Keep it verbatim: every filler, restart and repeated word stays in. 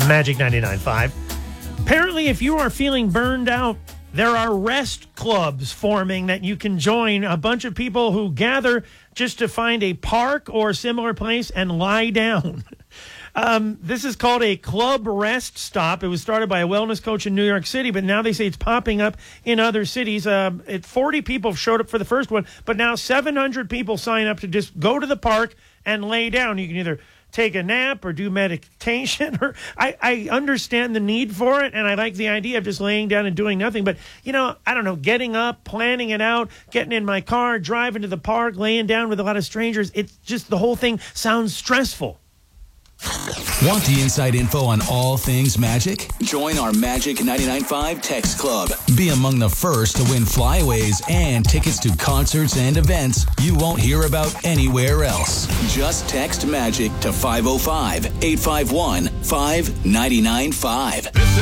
Magic ninety-nine point five. Apparently, if you are feeling burned out, there are rest clubs forming that you can join. A bunch of people who gather just to find a park or similar place and lie down. Um, this is called a club rest stop. It was started by a wellness coach in New York City, but now they say it's popping up in other cities. Uh, it, forty people showed up for the first one, but now seven hundred people sign up to just go to the park and lay down. You can either take a nap or do meditation. Or I, I understand the need for it, and I like the idea of just laying down and doing nothing. But, you know, I don't know, getting up, planning it out, getting in my car, driving to the park, laying down with a lot of strangers, it's just the whole thing sounds stressful. Want the inside info on all things Magic? Join our Magic ninety-nine point five text club. Be among the first to win flyaways and tickets to concerts and events you won't hear about anywhere else. Just text Magic to five oh five, eight five one, five nine nine five.